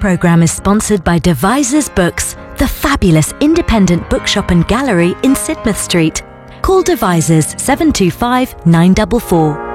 programme is sponsored by Devisers Books, the fabulous independent bookshop and gallery in Sidmouth Street. Call Devisers 725 944.